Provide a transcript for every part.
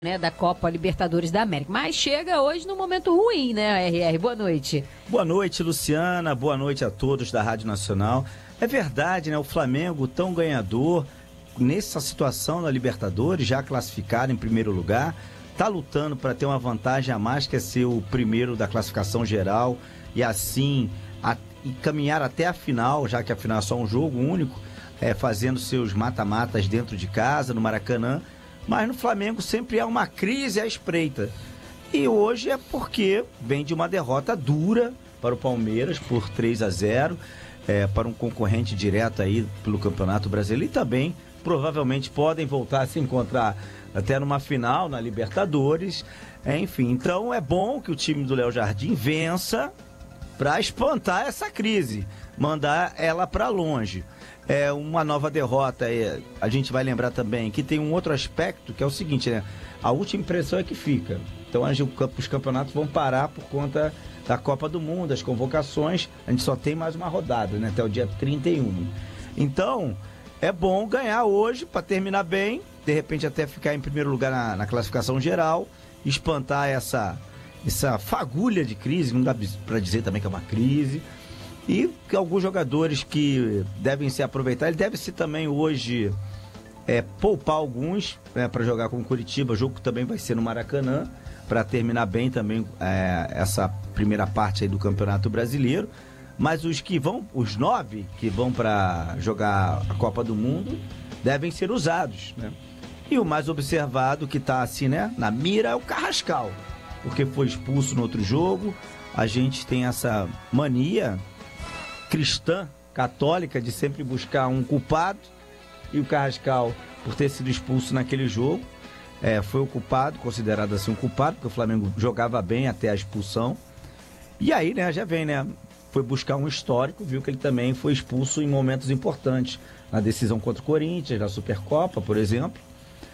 né, da Copa Libertadores da América. Mas chega hoje num momento ruim, né, RR? Boa noite. Boa noite, Luciana. Boa noite a todos da Rádio Nacional. É verdade, né? O Flamengo, tão ganhador, nessa situação na Libertadores, já classificado em primeiro lugar, tá lutando para ter uma vantagem a mais, que é ser o primeiro da classificação geral e assim e caminhar até a final, já que a final é só um jogo único, fazendo seus mata-matas dentro de casa, no Maracanã. Mas no Flamengo sempre há uma crise à espreita. E hoje é porque vem de uma derrota dura para o Palmeiras por 3-0, para um concorrente direto aí pelo Campeonato Brasileiro. E também provavelmente podem voltar a se encontrar até numa final na Libertadores. Enfim, então é bom que o time do Léo Jardim vença para espantar essa crise, mandar ela para longe. Uma nova derrota, a gente vai lembrar também que tem um outro aspecto, que é o seguinte, né? A última impressão é que fica. Então os campeonatos vão parar por conta da Copa do Mundo, as convocações. A gente só tem mais uma rodada, né? Até o dia 31. Então, é bom ganhar hoje para terminar bem, de repente até ficar em primeiro lugar na classificação geral, espantar essa fagulha de crise, não dá para dizer também que é uma crise. E que alguns jogadores que devem se aproveitar, ele deve se também hoje poupar alguns para jogar com o Curitiba. O jogo também vai ser no Maracanã, para terminar bem também essa primeira parte aí do Campeonato Brasileiro. Mas os 9 que vão para jogar a Copa do Mundo devem ser usados, né? E o mais observado que está assim, né, na mira é o Carrascal, porque foi expulso no outro jogo. A gente tem essa mania cristã, católica, de sempre buscar um culpado, e o Carrascal, por ter sido expulso naquele jogo, foi o culpado, considerado assim um culpado, porque o Flamengo jogava bem até a expulsão. E aí, né, já vem, né, foi buscar um histórico, viu que ele também foi expulso em momentos importantes, na decisão contra o Corinthians, na Supercopa, por exemplo.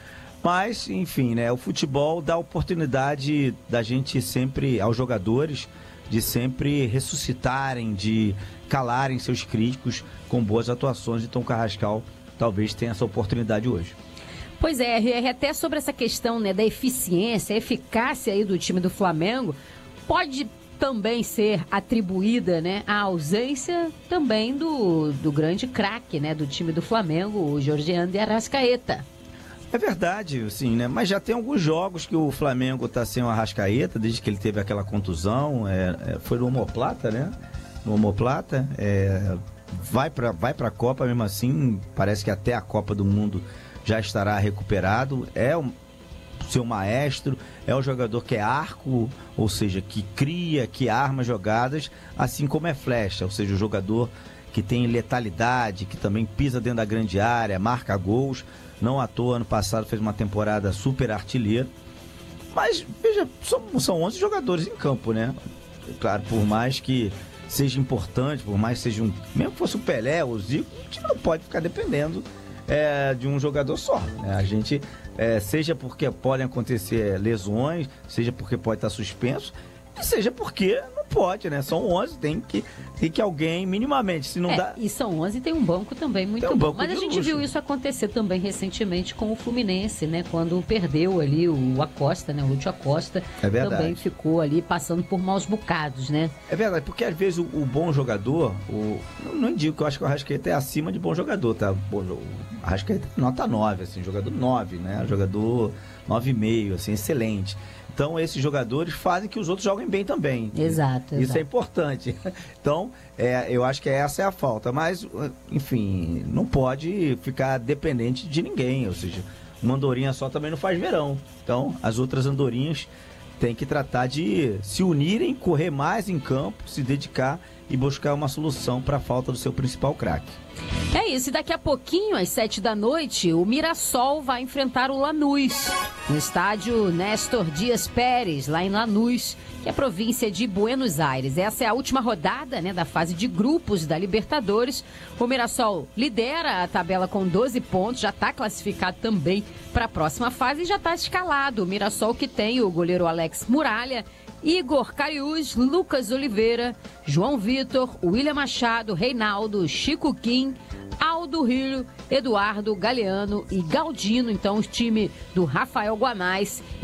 Mas, enfim, né, o futebol dá oportunidade da gente sempre, aos jogadores, de sempre ressuscitarem, de calarem seus críticos com boas atuações. Então o Carrascal talvez tenha essa oportunidade hoje. Pois é, RR, até sobre essa questão, né, da eficiência, a eficácia aí do time do Flamengo, pode também ser atribuída, né, à ausência também do grande craque, né, do time do Flamengo, o Georgiano de Arrascaeta. É verdade, sim, né? Mas já tem alguns jogos que o Flamengo está sem o Arrascaeta, desde que ele teve aquela contusão, foi no omoplata, né? No omoplata, vai para a Copa, mesmo assim, parece que até a Copa do Mundo já estará recuperado. É o seu maestro, é o jogador que é arco, ou seja, que cria, que arma jogadas, assim como é flecha, ou seja, o jogador que tem letalidade, que também pisa dentro da grande área, marca gols. Não à toa, ano passado fez uma temporada super artilheiro. Mas, veja, são 11 jogadores em campo, né? Claro, por mais que seja importante, por mais que seja mesmo que fosse o Pelé, o Zico, a gente não pode ficar dependendo de um jogador só, né? A gente, seja porque podem acontecer lesões, seja porque pode estar suspenso, e seja porque não pode, né? São 11, tem que alguém minimamente, se não dá... E são 11 e tem um banco também muito bom. Mas a gente viu isso acontecer também recentemente com o Fluminense, né? Quando perdeu ali o Acosta, né? O Lúcio Acosta também ficou ali passando por maus bocados, né? É verdade, porque às vezes o bom jogador, não digo que eu acho que o Arrascaeta é acima de bom jogador, tá? O Arrascaeta é nota 9, assim, jogador 9, né? Jogador 9,5, assim, excelente. Então, esses jogadores fazem que os outros joguem bem também. Exato. Isso é importante. Então, eu acho que essa é a falta. Mas, enfim, não pode ficar dependente de ninguém. Ou seja, uma andorinha só também não faz verão. Então, as outras andorinhas têm que tratar de se unirem, correr mais em campo, se dedicar e buscar uma solução para a falta do seu principal craque. É isso, e daqui a pouquinho, às 7h, o Mirassol vai enfrentar o Lanús, no estádio Néstor Dias Pérez, lá em Lanús, que é a província de Buenos Aires. Essa é a última rodada, né, da fase de grupos da Libertadores. O Mirassol lidera a tabela com 12 pontos, já está classificado também para a próxima fase e já está escalado. O Mirassol que tem o goleiro Alex Muralha, Igor Cariús, Lucas Oliveira, João Vitor, William Machado, Reinaldo, Chico Kim, Aldo Rio, Eduardo Galeano e Galdino. Então, o time do Rafael Guanais